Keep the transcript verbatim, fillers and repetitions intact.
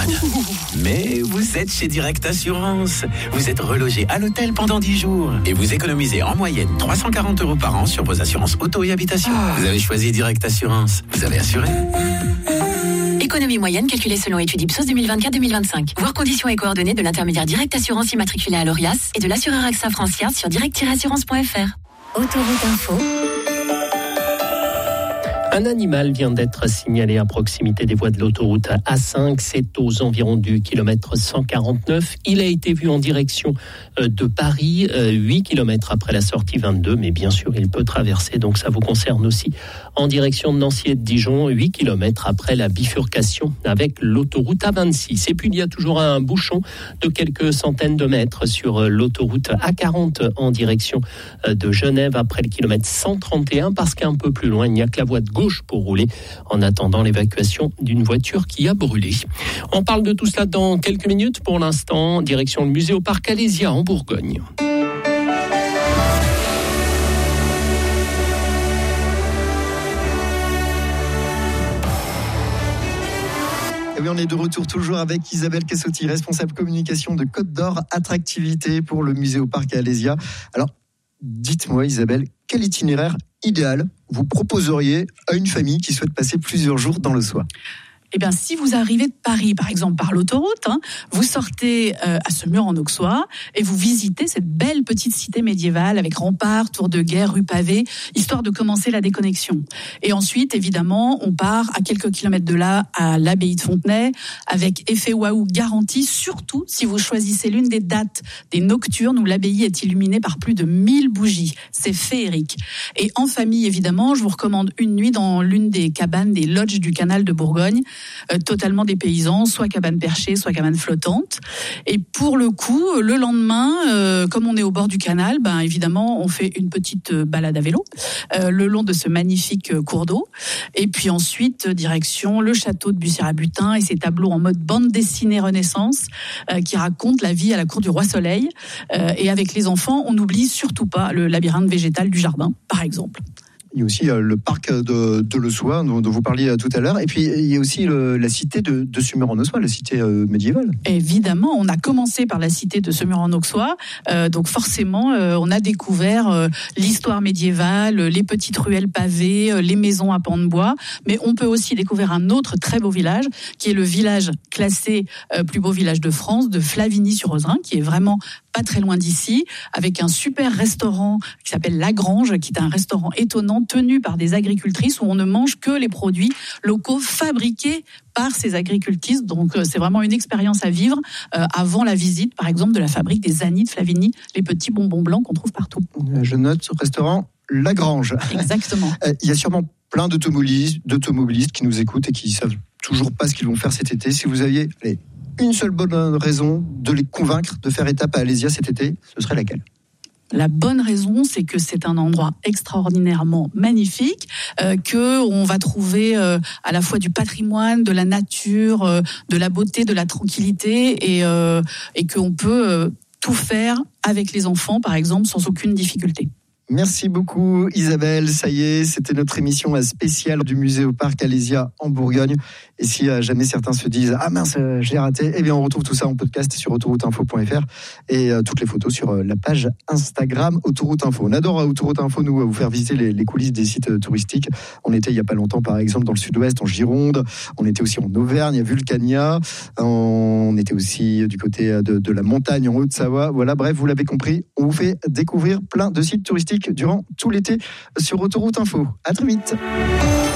patrimoine. Mais vous êtes chez Direct Assurance. Vous êtes relogé à l'hôtel pendant dix jours. Et vous économisez en moyenne trois cent quarante euros par an sur vos assurances auto et habitation. Ah. Vous avez choisi Direct Assurance. Vous avez assuré. Économie moyenne calculée selon étude Ipsos deux mille vingt-quatre deux mille vingt-cinq. Voir conditions et coordonnées de l'intermédiaire Direct Assurance immatriculé à l'Orias et de l'assureur AXA France sur direct tiret assurance point f r. Autoroute Info. Un animal vient d'être signalé à proximité des voies de l'autoroute A cinq. C'est aux environs du kilomètre cent quarante-neuf. Il a été vu en direction de Paris, huit kilomètres après la sortie vingt-deux. Mais bien sûr, il peut traverser, donc ça vous concerne aussi, en direction de Nancy et de Dijon, huit kilomètres après la bifurcation avec l'autoroute A vingt-six. Et puis, il y a toujours un bouchon de quelques centaines de mètres sur l'autoroute A quarante en direction de Genève après le kilomètre cent trente et un, parce qu'un peu plus loin, il n'y a que la voie de gauche pour rouler en attendant l'évacuation d'une voiture qui a brûlé. On parle de tout cela dans quelques minutes. Pour l'instant, direction le musée au parc Alésia en Bourgogne. Et oui, on est de retour toujours avec Isabelle Cassotti, responsable communication de Côte d'Or Attractivité pour le musée au parc Alésia. Alors, dites-moi Isabelle, quel itinéraire idéal vous proposeriez à une famille qui souhaite passer plusieurs jours dans le Soie ? Eh bien, si vous arrivez de Paris, par exemple, par l'autoroute, hein, vous sortez euh, à Semur-en-Auxois et vous visitez cette belle petite cité médiévale avec remparts, tour de guerre, rue pavée, histoire de commencer la déconnexion. Et ensuite, évidemment, on part à quelques kilomètres de là, à l'abbaye de Fontenay, avec effet waouh garanti, surtout si vous choisissez l'une des dates des nocturnes où l'abbaye est illuminée par plus de mille bougies. C'est féerique. Et en famille, évidemment, je vous recommande une nuit dans l'une des cabanes des lodges du canal de Bourgogne, Euh, totalement des paysans, soit cabane perchée, soit cabane flottante. Et pour le coup, le lendemain, euh, comme on est au bord du canal, ben évidemment, on fait une petite balade à vélo euh, le long de ce magnifique cours d'eau. Et puis ensuite, direction le château de Bussière-à-Butin et ses tableaux en mode bande dessinée Renaissance euh, qui racontent la vie à la cour du roi Soleil. Euh, et avec les enfants, on n'oublie surtout pas le labyrinthe végétal du jardin, par exemple. Il y a aussi euh, le parc de, de Lesoie, dont, dont vous parliez euh, tout à l'heure. Et puis, il y a aussi le, la cité de, de Semur-en-Auxois, la cité euh, médiévale. Évidemment, on a commencé par la cité de Semur-en-Auxois. Euh, donc forcément, euh, on a découvert euh, l'histoire médiévale, les petites ruelles pavées, euh, les maisons à pans de bois. Mais on peut aussi découvrir un autre très beau village, qui est le village classé euh, plus beau village de France, de Flavigny-sur-Ozerain, qui est vraiment pas très loin d'ici, avec un super restaurant qui s'appelle La Grange, qui est un restaurant étonnant, tenu par des agricultrices, où on ne mange que les produits locaux fabriqués par ces agricultrices. Donc euh, c'est vraiment une expérience à vivre euh, avant la visite, par exemple, de la fabrique des Annies de Flavigny, les petits bonbons blancs qu'on trouve partout. Je note ce restaurant La Grange. Exactement. euh, il y a sûrement plein d'automobilistes, d'automobilistes qui nous écoutent et qui ne savent toujours pas ce qu'ils vont faire cet été. Si vous aviez allez, une seule bonne raison de les convaincre de faire étape à Alésia cet été, ce serait laquelle ? La bonne raison, c'est que c'est un endroit extraordinairement magnifique, euh, que on va trouver euh, à la fois du patrimoine, de la nature, euh, de la beauté, de la tranquillité, et, euh, et qu'on peut euh, tout faire avec les enfants, par exemple, sans aucune difficulté. Merci beaucoup Isabelle, ça y est, c'était notre émission spéciale du musée au parc Alésia en Bourgogne. Et si jamais certains se disent « Ah mince, j'ai raté », eh bien on retrouve tout ça en podcast sur autoroute info point f r et euh, toutes les photos sur euh, la page Instagram Autoroute Info. On adore à Autoroute Info, nous, vous faire visiter les, les coulisses des sites euh, touristiques. On était il n'y a pas longtemps, par exemple, dans le sud-ouest, en Gironde. On était aussi en Auvergne, à Vulcania. On était aussi du côté de, de la montagne, en Haute-Savoie. Voilà, bref, vous l'avez compris, on vous fait découvrir plein de sites touristiques durant tout l'été sur Autoroute Info. À très vite.